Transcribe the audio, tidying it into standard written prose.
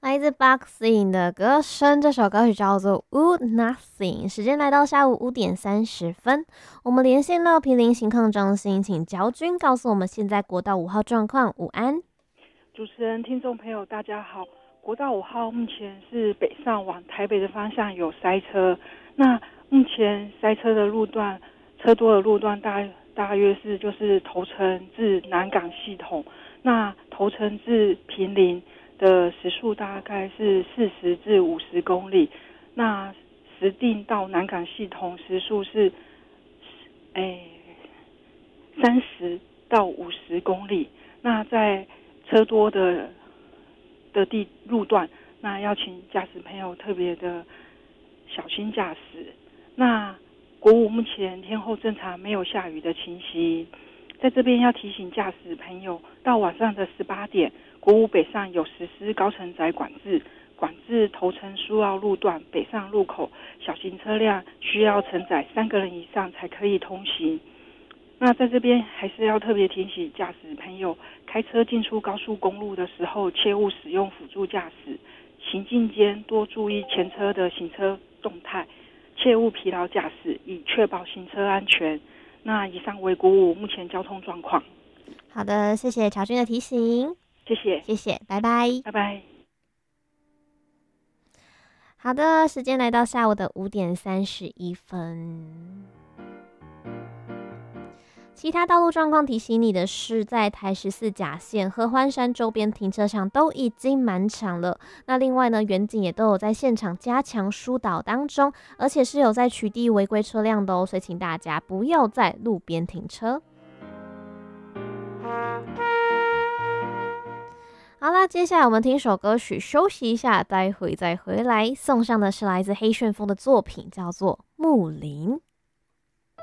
来自 Boxing 的歌声，这首歌曲叫做 Would Nothing。时间来到下午5点30分，我们连线到毗邻行抗中心，请焦军告诉我们现在国道5号状况。午安， 主持人、听众朋友，大家好。国道5号目前是北上往台北的方向有塞车，那目前塞车的路段，车多的路段大约是就是头城至南港系统，那头城至坪林的时速大概是40至50公里，那石碇到南港系统时速是30到50公里。那在车多的路段，那要请驾驶朋友特别的小心驾驶。那国五目前天候正常，没有下雨的情形。在这边要提醒驾驶朋友，到晚上的18点，国五北上有实施高承载管制头城苏澳路段北上路口，小型车辆需要承载3个人以上才可以通行。那在这边还是要特别提醒驾驶朋友，开车进出高速公路的时候，切勿使用辅助驾驶，行进间多注意前车的行车动态，切勿疲劳驾驶，以确保行车安全。那以上为国五目前交通状况。 好的，谢谢乔军的提醒， 谢谢， 谢谢，拜拜， 拜拜。 好的，时间来到下午的5点31分。其他道路状况提醒你的是，在台14甲线合欢山周边停车场都已经满场了。那另外呢，远景也都有在现场加强疏导当中，而且是有在取缔违规车辆的哦，所以请大家不要在路边停车。好啦，接下来我们听首歌曲休息一下，待会再回来。送上的是来自黑旋风的作品，叫做《木林》。